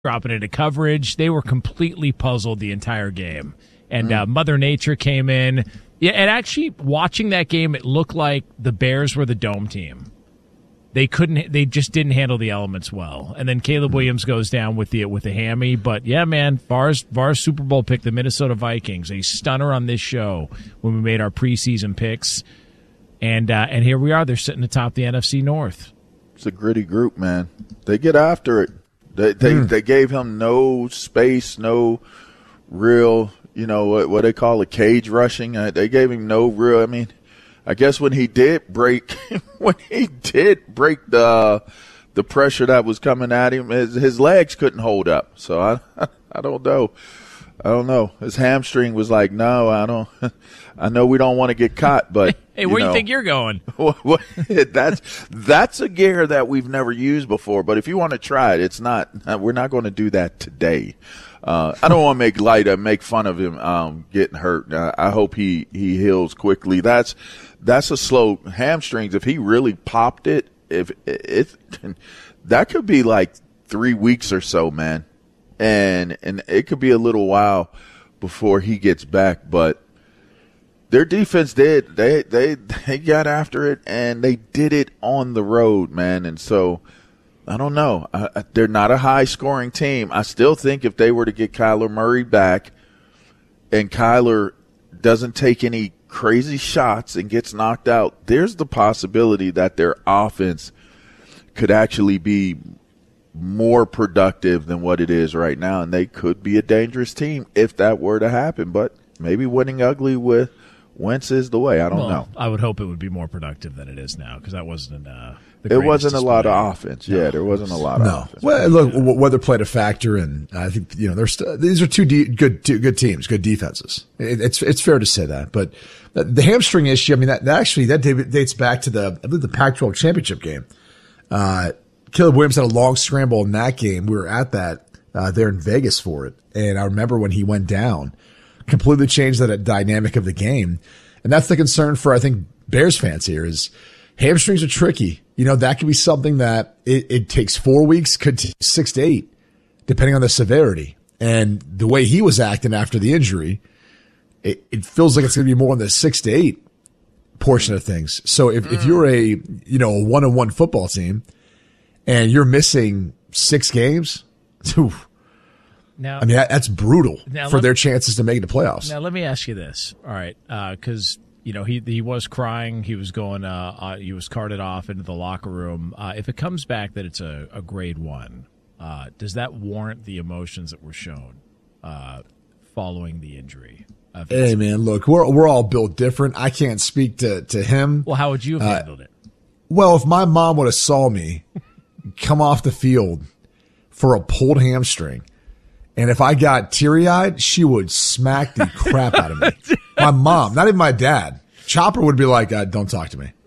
dropping into coverage. They were completely puzzled the entire game. And Mother Nature came in. Yeah, and actually, watching that game, it looked like the Bears were the dome team. They just didn't handle the elements well. And then Caleb Williams goes down with the hammy. But yeah, man, Var's Super Bowl pick, the Minnesota Vikings, a stunner on this show when we made our preseason picks. And here we are. They're sitting atop the NFC North. It's a gritty group, man. They get after it. They gave him no space, no real, what they call a cage rushing. They gave him no real. I mean, I guess when he did break, the pressure that was coming at him, his legs couldn't hold up. So I don't know. His hamstring was like, no, I don't. I know we don't want to get caught, but hey, where do you think you're going? That's a gear that we've never used before. But if you want to try it, we're not going to do that today. I don't want to make fun of him getting hurt. I hope he heals quickly. That's a slow hamstrings. If he really popped it, that could be like 3 weeks or so, man. And it could be a little while before he gets back, but their defense did. They got after it, and they did it on the road, man. And so I don't know. They're not a high-scoring team. I still think if they were to get Kyler Murray back and Kyler doesn't take any crazy shots and gets knocked out, there's the possibility that their offense could actually be more productive than what it is right now, and they could be a dangerous team if that were to happen. But maybe winning ugly with Wentz is the way. I don't know. I would hope it would be more productive than it is now, because that wasn't it wasn't a lot of offense. No. Yeah, there wasn't a lot of offense. Well, look, weather played a factor, and I think these are two good teams, good defenses. It's fair to say that, but the hamstring issue. I mean, that dates back to the Pac-12 championship game. Caleb Williams had a long scramble in that game. We were at that there in Vegas for it, and I remember when he went down, completely changed the dynamic of the game. And that's the concern for, I think, Bears fans here is hamstrings are tricky. That could be something that it takes 4 weeks, could take 6 to 8, depending on the severity. And the way he was acting after the injury, it feels like it's going to be more on the 6 to 8 portion of things. So if you're a 1-on-1 football team and you're missing 6 games, now, I mean, that's brutal for their chances to make the playoffs. Now, let me ask you this. All right, because he was crying. He was going. He was carted off into the locker room. If it comes back that it's a grade 1, does that warrant the emotions that were shown following the injury? Hey, man, look, we're all built different. I can't speak to him. Well, how would you have handled it? Well, if my mom would have saw me come off the field for a pulled hamstring, and if I got teary-eyed, she would smack the crap out of me. My mom, not even my dad. Chopper would be like, don't talk to me.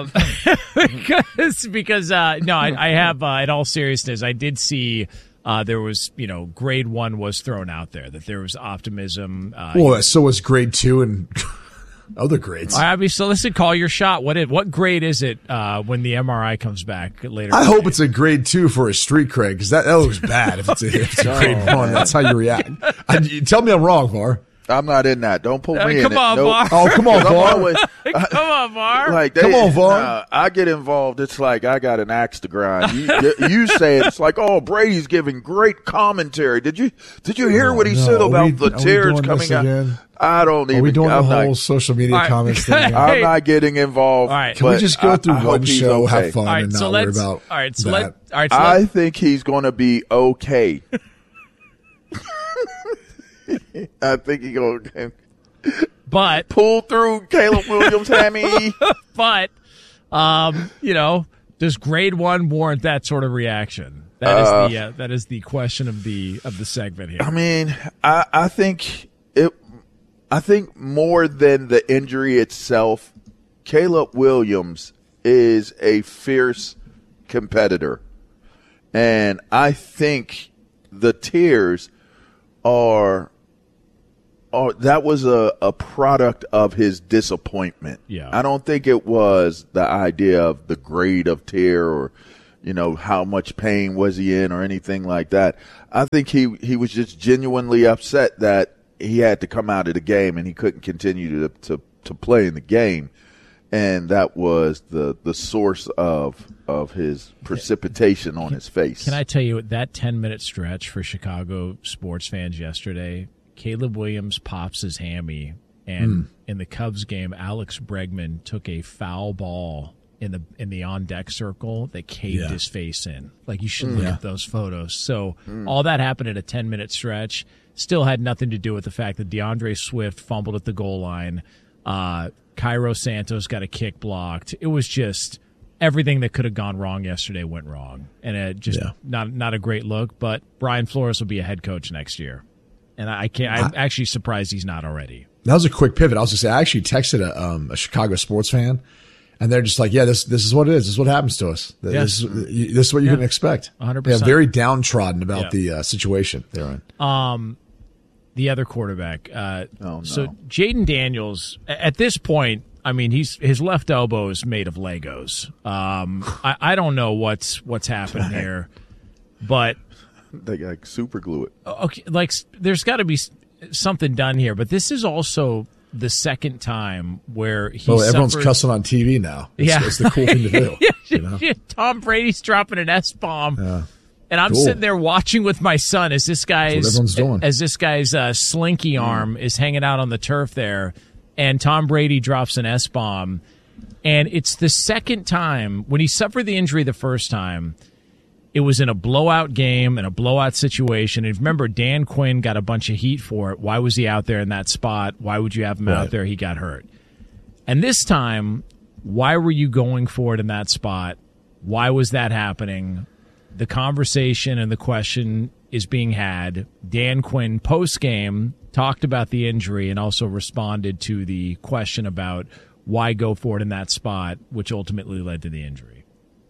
Because I have, in all seriousness, I did see there was, grade 1 was thrown out there, that there was optimism. So was grade 2 and other grades. I mean, so listen, call your shot. What grade is it when the MRI comes back later? I hope it's a grade 2 for a street cred, because that looks bad if it's a grade 1. That's how you react. Tell me I'm wrong, Var. I'm not in that. Don't pull me in. Come on, Var. Oh, come on, Var. Come on, Var. Come on, Var. I get involved. It's like I got an axe to grind. You say it. It's like, oh, Brady's giving great commentary. Did you hear what he said about the tears coming out? Again? I don't even. Are we doing the whole social media comments thing? I'm not getting involved. All right. Can we just go through one show, have fun, and not worry about that? I think he's going to be okay. I think he's going to pull through Caleb Williams' hammy. But, does grade 1 warrant that sort of reaction? That is the question of the segment here. I mean, I think more than the injury itself, Caleb Williams is a fierce competitor. And I think the tears that was a product of his disappointment. Yeah. I don't think it was the idea of the grade of tear or how much pain was he in or anything like that. I think he was just genuinely upset that he had to come out of the game and he couldn't continue to play in the game. And that was the source of his precipitation on his face. Can I tell you, that 10-minute stretch for Chicago sports fans yesterday, Caleb Williams pops his hammy, and in the Cubs game, Alex Bregman took a foul ball in the on-deck circle that caved his face in. Like, you should look at those photos. So all that happened in a 10-minute stretch. Still had nothing to do with the fact that DeAndre Swift fumbled at the goal line. Cairo Santos got a kick blocked. It was just everything that could have gone wrong yesterday went wrong. And it just not a great look. But Brian Flores will be a head coach next year. And I'm actually surprised he's not already. That was a quick pivot. I was going to say, I actually texted a Chicago sports fan, and they're just like, yeah, this is what it is. This is what happens to us. This is what you can expect. 100%. They're very downtrodden about the situation they're in. The other quarterback. No. So Jaden Daniels, at this point, I mean, his left elbow is made of Legos. I don't know what's happened here, but they got super glue it. Okay, like there's got to be something done here. But this is also the second time where he. Well, everyone's cussing on TV now. It's the cool thing to do. Tom Brady's dropping an S-bomb. Yeah. And I'm sitting there watching with my son as this guy's slinky arm is hanging out on the turf there, and Tom Brady drops an S-bomb. And it's the second time. When he suffered the injury the first time, it was in a blowout game and a blowout situation. And remember, Dan Quinn got a bunch of heat for it. Why was he out there in that spot? Why would you have him out there? He got hurt. And this time, why were you going for it in that spot? Why was that happening? The conversation and the question is being had. Dan Quinn, post-game, talked about the injury and also responded to the question about why go for it in that spot, which ultimately led to the injury.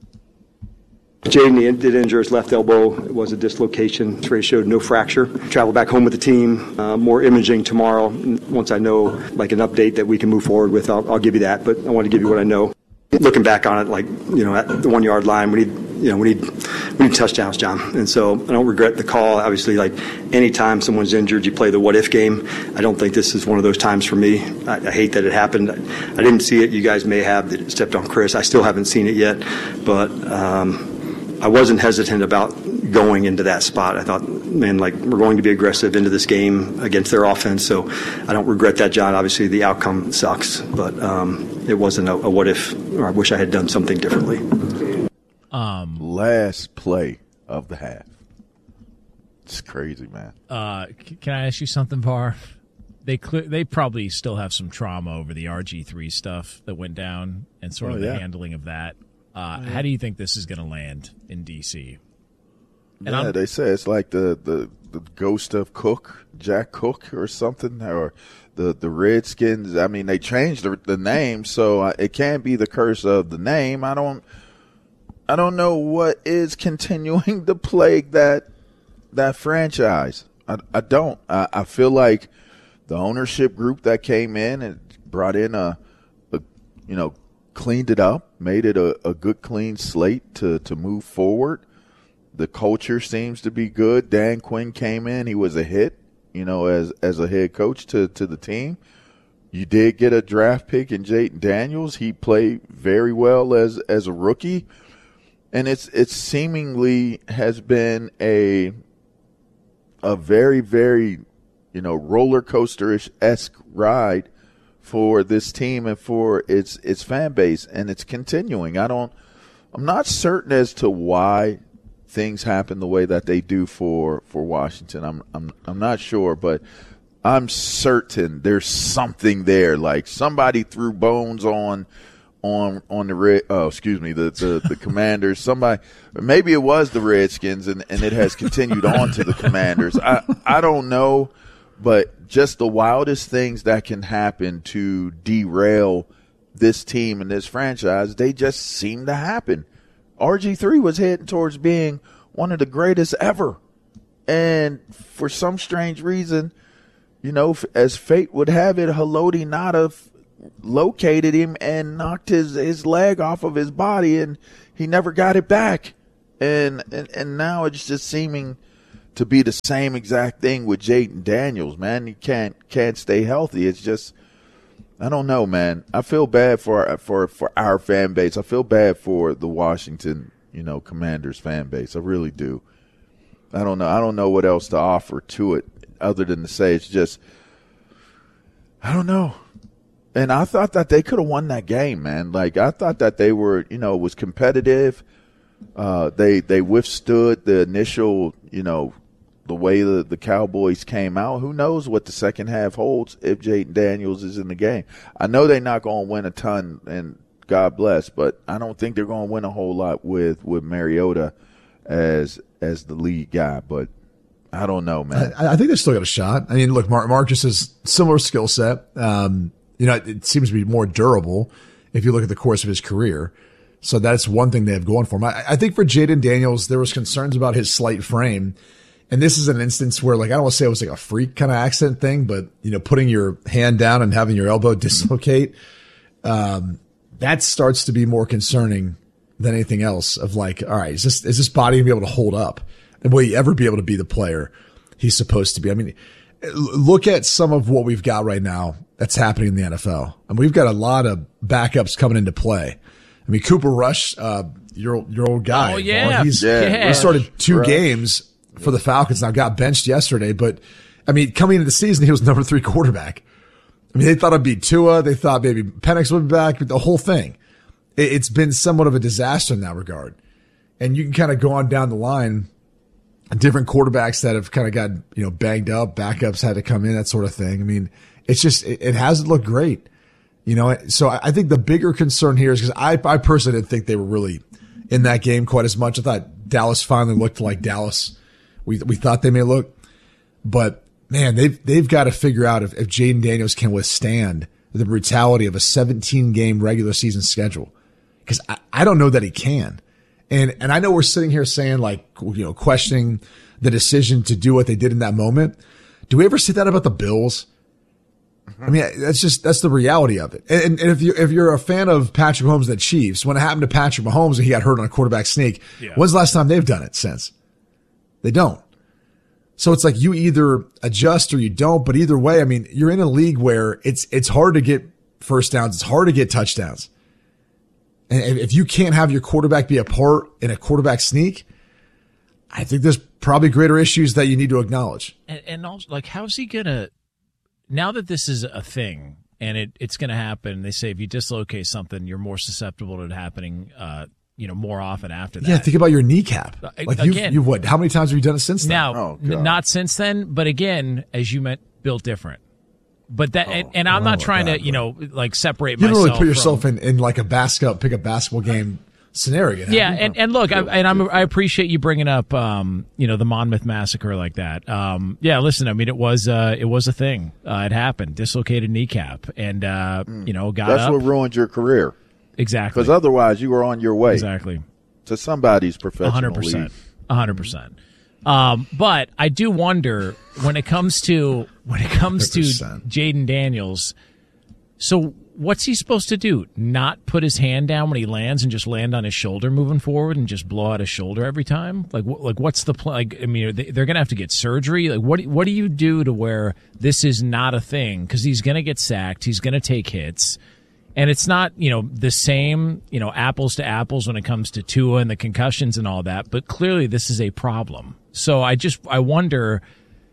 Jaden did injure his left elbow. It was a dislocation. Trey showed no fracture. Travel back home with the team. More imaging tomorrow. Once I know, like, an update that we can move forward with, I'll give you that. But I want to give you what I know. Looking back on it, at the 1 yard line, we need touchdowns, John. And so I don't regret the call. Obviously, anytime someone's injured, you play the what if game. I don't think this is one of those times for me. I hate that it happened. I didn't see it. You guys may have, that it stepped on Chris. I still haven't seen it yet. But I wasn't hesitant about going into that spot. I thought, man, we're going to be aggressive into this game against their offense. So I don't regret that, John. Obviously, the outcome sucks, but it wasn't a what if, or I wish I had done something differently. Last play of the half. It's crazy, man. Can I ask you something, Var? They probably still have some trauma over the RG3 stuff that went down and sort of the handling of that. How do you think this is going to land in D.C.? And they say it's like the ghost of Jack Cook or something, or the Redskins. I mean, they changed the name, so it can't be the curse of the name. I don't know what is continuing to plague that franchise. I don't. I feel like the ownership group that came in and brought in cleaned it up, made it a good clean slate to move forward. The culture seems to be good. Dan Quinn came in. He was a hit, as a head coach to the team. You did get a draft pick in Jaden Daniels. He played very well as a rookie. And it seemingly has been a very, very, roller coaster-esque ride for this team and for its fan base, and it's continuing. I'm not certain as to why things happen the way that they do for Washington. I'm not sure, but I'm certain there's something there. Like somebody threw bones on the Commanders. Somebody, maybe it was the Redskins, and it has continued on to the Commanders. I don't know, but just the wildest things that can happen to derail this team and this franchise, they just seem to happen. RG3 was heading towards being one of the greatest ever, and for some strange reason, as fate would have it, Haloti Ngata located him and knocked his leg off of his body, and he never got it back. And now it's just seeming to be the same exact thing with Jaden Daniels, man. He can't stay healthy. It's just, I don't know, man. I feel bad for our fan base. I feel bad for the Washington, Commanders fan base. I really do. I don't know what else to offer to it other than to say it's just, I don't know. And I thought that they could have won that game, man. Like, I thought that they were, it was competitive. They withstood the initial, the way the Cowboys came out. Who knows what the second half holds if Jaden Daniels is in the game. I know they're not going to win a ton, and God bless, but I don't think they're going to win a whole lot with Mariota as the lead guy. But I don't know, man. I think they still got a shot. I mean, look, Marcus has similar skill set. It seems to be more durable if you look at the course of his career. So that's one thing they have going for him. I think for Jaden Daniels, there was concerns about his slight frame. And this is an instance where, like, I don't want to say it was like a freak kind of accident thing, but, putting your hand down and having your elbow dislocate, that starts to be more concerning than anything else of like, all right, is this body going to be able to hold up? And will he ever be able to be the player he's supposed to be? I mean, look at some of what we've got right now that's happening in the NFL. And we've got a lot of backups coming into play. I mean, Cooper Rush, your old guy. Oh, yeah. He started 2 games for the Falcons. Now got benched yesterday, but I mean, coming into the season, he was number 3 quarterback. I mean, they thought it'd be Tua. They thought maybe Penix would be back, but the whole thing, it's been somewhat of a disaster in that regard. And you can kind of go on down the line, different quarterbacks that have kind of got, banged up, backups had to come in, that sort of thing. I mean, it's just, it hasn't looked great. So I think the bigger concern here is because I personally didn't think they were really in that game quite as much. I thought Dallas finally looked like Dallas. We thought they may look, but man, they've got to figure out if Jaden Daniels can withstand the brutality of a 17-game regular season schedule. Because I don't know that he can. And I know we're sitting here saying, like, questioning the decision to do what they did in that moment. Do we ever say that about the Bills? I mean, that's the reality of it. And if you're a fan of Patrick Mahomes and the Chiefs, when it happened to Patrick Mahomes and he got hurt on a quarterback sneak, when's the last time they've done it since? They don't. So it's like you either adjust or you don't, but either way, I mean, you're in a league where it's hard to get first downs. It's hard to get touchdowns. And if you can't have your quarterback be a part in a quarterback sneak, I think there's probably greater issues that you need to acknowledge. And also, like, how's he going to, now that this is a thing and it's going to happen, they say if you dislocate something, you're more susceptible to it happening, more often after that. Yeah, think about your kneecap. Like, again, you've what? How many times have you done it since then? Now, not since then, but again, as you meant, built different. But that, and I'm not trying to, separate myself. You don't really put yourself in like a pick a basketball game scenario. Yeah, and look, I appreciate you bringing up, the Monmouth massacre like that. Listen, I mean, it was a thing. It happened, dislocated kneecap, and got That's up. what ruined your career. Exactly. Because otherwise, you were on your way. Exactly. To somebody's professional 100%. league. 100%. But I do wonder when it comes to 100%. Jaden Daniels. So what's he supposed to do? Not put his hand down when he lands and just land on his shoulder moving forward and just blow out his shoulder every time? Like what's the plan? Like, I mean, they're going to have to get surgery. Like, what do you do to where this is not a thing? Because he's going to get sacked. He's going to take hits. And it's not, the same, apples to apples when it comes to Tua and the concussions and all that. But clearly this is a problem. So I wonder,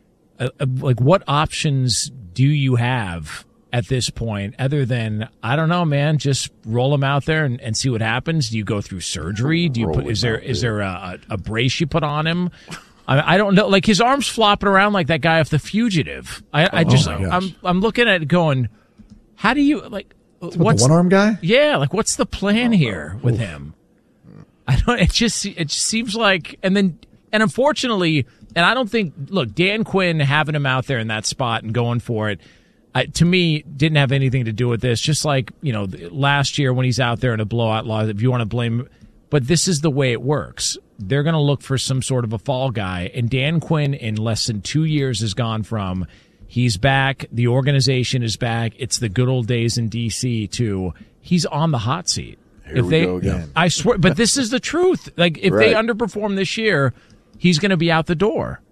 what options do you have at this point other than, I don't know, man, just roll him out there and see what happens? Do you go through surgery? Do you is there a brace you put on him? I don't know. Like, his arm's flopping around like that guy off The Fugitive. I'm looking at it going, how do you, like, what's the one-arm guy? Yeah, like, what's the plan here with him? I don't. It just seems like, and unfortunately, and I don't think. Look, Dan Quinn having him out there in that spot and going for it, to me, didn't have anything to do with this. Just like last year when he's out there in a blowout loss, if you want to blame, but this is the way it works. They're going to look for some sort of a fall guy, and Dan Quinn in less than 2 years has gone from. He's back. The organization is back. It's the good old days in D.C. too. He's on the hot seat. Here we go again. I swear, but this is the truth. Like, if they Right. underperform this year, he's going to be out the door.